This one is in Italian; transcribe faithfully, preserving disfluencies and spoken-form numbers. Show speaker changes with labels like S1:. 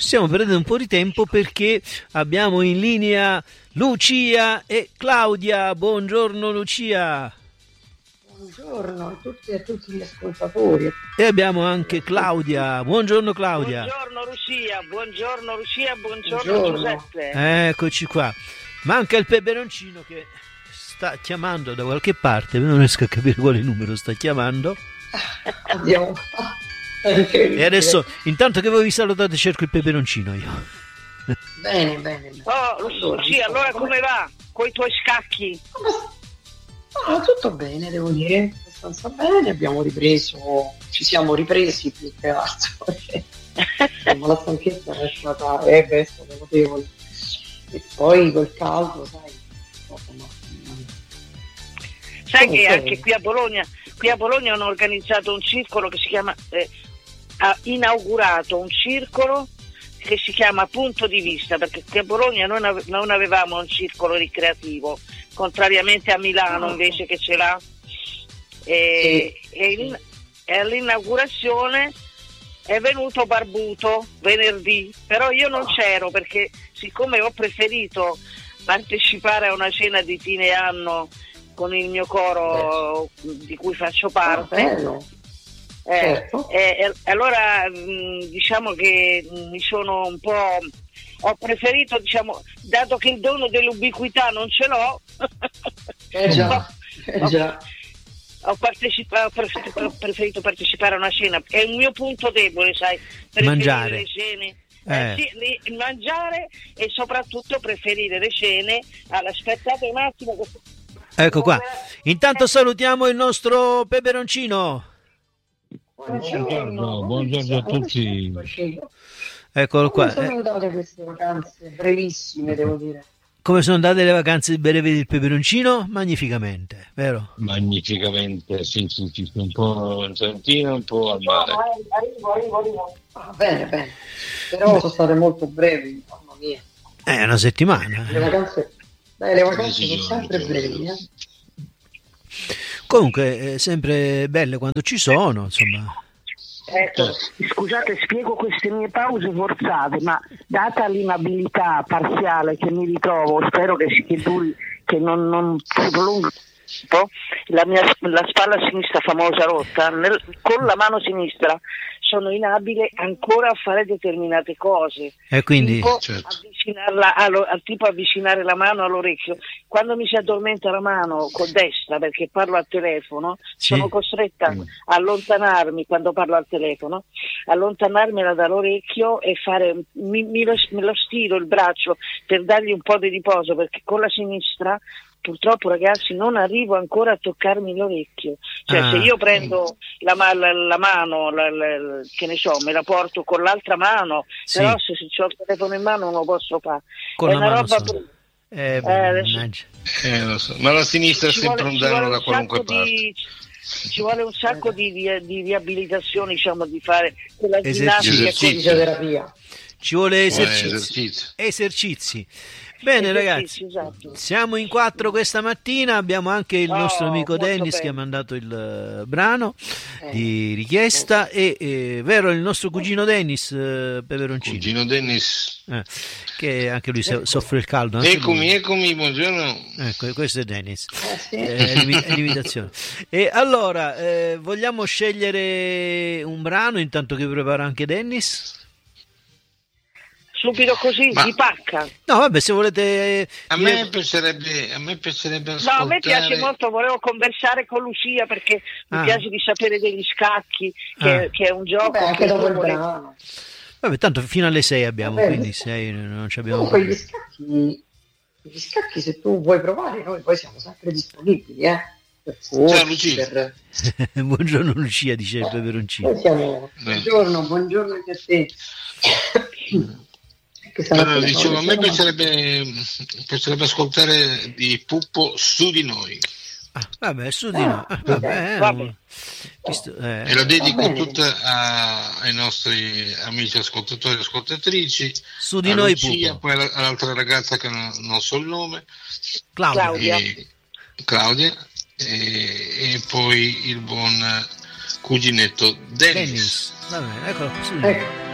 S1: stiamo perdendo un po' di tempo perché abbiamo in linea Lucia e Claudia. Buongiorno Lucia.
S2: Buongiorno a tutti e a tutti gli ascoltatori.
S1: E abbiamo anche Claudia. Buongiorno Claudia.
S3: Buongiorno Lucia, buongiorno Lucia, buongiorno,
S2: buongiorno.
S3: Giuseppe.
S1: Eccoci qua. Manca il peperoncino che sta chiamando da qualche parte, non riesco a capire quale numero sta chiamando.
S2: Andiamo.
S1: E adesso, intanto che voi vi salutate, cerco il peperoncino io.
S2: Bene, bene, bene.
S3: Oh, Lucia, allora come va con i tuoi scacchi?
S2: Ah, tutto bene, devo dire, abbastanza bene, abbiamo ripreso, ci siamo ripresi più che altro, insomma la stanchezza è stata, eh, è stata notevole, e poi col caldo, sai, insomma,
S3: sai che anche qui a Bologna, qui a Bologna hanno organizzato un circolo che si chiama, eh, ha inaugurato un circolo che si chiama Punto di Vista, perché qui a Bologna noi non ave- non avevamo un circolo ricreativo, contrariamente a Milano invece che ce l'ha, e,
S2: sì,
S3: e, in, e all'inaugurazione è venuto Barbuto venerdì, però io non c'ero perché siccome ho preferito partecipare a una cena di fine anno con il mio coro Beh. di cui faccio parte,
S2: bello.
S3: Eh,
S2: Certo.
S3: eh, eh, allora mh, diciamo che mi sono un po' ho preferito, diciamo, dato che il dono dell'ubiquità non ce l'ho,
S2: eh già, eh già.
S3: Ho, partecipato, ho, preferito, ho preferito partecipare a una cena, è il mio punto debole, sai,
S1: mangiare
S3: le cene.
S1: Eh.
S3: Eh, sì, li, mangiare e soprattutto preferire le cene. Allora, aspettate un attimo che...
S1: Ecco qua, intanto salutiamo il nostro peperoncino.
S4: Buongiorno, buongiorno a tutti.
S1: Eccolo qua.
S2: Come sono andate queste vacanze brevissime, devo dire?
S1: Come sono andate le vacanze brevi del peperoncino? Magnificamente, vero?
S4: Magnificamente, sì, sì, sì, un po' in Trentino, un po' al mare.
S2: Arrivo, arrivo, arrivo. Ah, bene, bene. Però Beh. sono state molto brevi, mamma mia.
S1: È una settimana.
S2: Le vacanze, beh, le vacanze sono sempre brevi, eh.
S1: Comunque, eh, sempre belle quando ci sono, insomma.
S3: Ecco, scusate, spiego queste mie pause forzate, ma data l'inabilità parziale che mi ritrovo, spero che, che duri, che non, non si prolunghi, la mia la spalla sinistra famosa rotta, nel, con la mano sinistra sono inabile ancora a fare determinate cose,
S1: e quindi
S3: tipo,
S4: certo.
S3: avvicinarla allo, al tipo avvicinare la mano all'orecchio. Quando mi si addormenta la mano con destra perché parlo al telefono, sì. sono costretta mm. a allontanarmi quando parlo al telefono, allontanarmela dall'orecchio e fare mi, mi, lo, me lo stiro il braccio per dargli un po' di riposo, perché con la sinistra purtroppo, ragazzi, non arrivo ancora a toccarmi l'orecchio, cioè ah. se io prendo la, la, la mano la, la, che ne so, me la porto con l'altra mano, sì. però se, se ho il telefono in mano non lo posso fare,
S1: con
S3: è
S1: la
S3: una
S1: mano
S3: roba
S1: sola.
S3: Eh,
S1: eh, beh, adesso...
S4: eh, lo so. Ma la sinistra è sempre un danno da qualunque parte.
S3: Di, ci vuole un sacco di, di, di riabilitazione, diciamo, di fare quella ginnastica e
S2: fisioterapia.
S1: Ci vuole esercizi.
S4: Eh, esercizi.
S1: esercizi. Bene ragazzi,
S3: esatto.
S1: Siamo in quattro questa mattina, abbiamo anche il nostro
S3: oh,
S1: amico Dennis
S3: bene.
S1: che ha mandato il uh, brano eh. di richiesta eh. e eh, vero il nostro cugino Dennis, uh, peperoncino.
S4: Cugino Dennis.
S1: Eh, che anche lui ecco. soffre il caldo.
S4: Anche eccomi,
S1: lui.
S4: eccomi, buongiorno.
S1: Ecco, questo è Dennis,
S2: eh, sì.
S1: eh, è l'imitazione. E allora, eh, vogliamo scegliere un brano intanto che prepara anche Dennis?
S3: Subito così,
S4: Ma...
S3: di pacca.
S1: No, vabbè, se volete...
S4: A me piacerebbe, a me piacerebbe ascoltare...
S3: No, a me piace molto, volevo conversare con Lucia perché ah. mi piace di sapere degli scacchi, che, ah. che è un gioco...
S2: Vabbè, anche dopo il brano.
S1: Vabbè, tanto fino alle sei abbiamo, vabbè, quindi sei non ci abbiamo...
S2: Comunque gli scacchi, gli scacchi se tu vuoi provare, noi poi siamo sempre disponibili, eh? Per corsi,
S4: ciao Lucia.
S2: Per...
S1: Buongiorno Lucia, dice il peperoncino.
S2: Siamo... Buongiorno, buongiorno anche a te.
S4: Allora, dicevo, a me piacerebbe, piacerebbe ascoltare di Puppo Su di noi.
S1: Ah, vabbè, su di noi. Ah, vabbè,
S3: vabbè.
S1: Visto, eh.
S4: E la dedico tutta a, ai nostri amici ascoltatori e ascoltatrici.
S1: Su di noi,
S4: Lucia,
S1: Puppo.
S4: poi all'altra ragazza che non, non so il nome,
S1: Claudia.
S4: E, Claudia e, e poi il buon cuginetto Dennis.
S1: Dennis. Va bene, eccolo. Su di
S2: ecco.